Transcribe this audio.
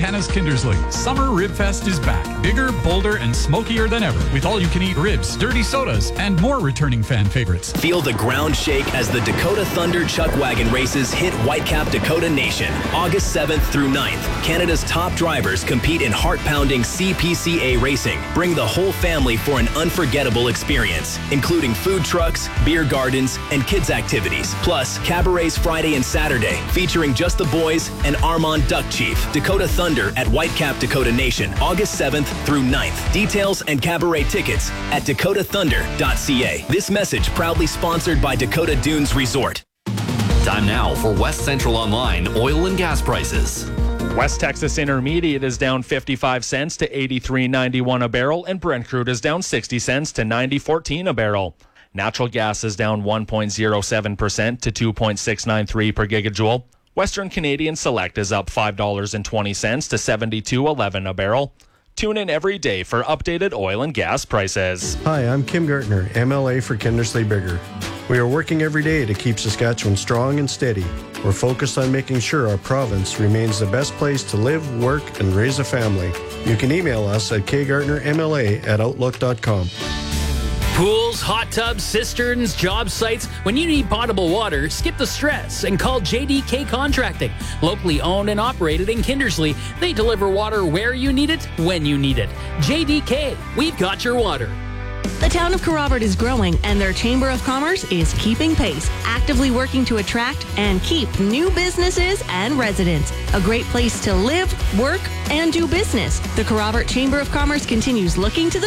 Canna's Kindersley. Summer Rib Fest is back. Bigger, bolder, and smokier than ever. With all-you-can-eat ribs, dirty sodas, and more returning fan favorites. Feel the ground shake as the Dakota Thunder Chuck Wagon races hit Whitecap, Dakota Nation. August 7th through 9th. Canada's top drivers compete in heart-pounding CPCA racing. Bring the whole family for an unforgettable experience, including food trucks, beer gardens, and kids' activities. Plus, cabarets Friday and Saturday, featuring Just the Boys and Armand Duck Chief. Dakota Thunder at Whitecap, Dakota Nation, August 7th through 9th. Details and cabaret tickets at dakotathunder.ca. This message proudly sponsored by Dakota Dunes Resort. Time now for West Central Online oil and gas prices. West Texas Intermediate is down 55 cents to 83.91 a barrel, and Brent crude is down 60 cents to 90.14 a barrel. Natural gas is down 1.07% to 2.693 per gigajoule. Western Canadian Select is up $5.20 to 72.11 a barrel. Tune in every day for updated oil and gas prices. Hi, I'm Kim Gartner, MLA for Kindersley Bigger. We are working every day to keep Saskatchewan strong and steady. We're focused on making sure our province remains the best place to live, work, and raise a family. You can email us at kgartnermla@outlook.com. Pools, hot tubs, cisterns, job sites. When you need potable water, skip the stress and call JDK Contracting. Locally owned and operated in Kindersley, they deliver water where you need it, when you need it. JDK, we've got your water. The town of Kerrobert is growing, and their Chamber of Commerce is keeping pace, actively working to attract and keep new businesses and residents. A great place to live, work, and do business. The Kerrobert Chamber of Commerce continues looking to the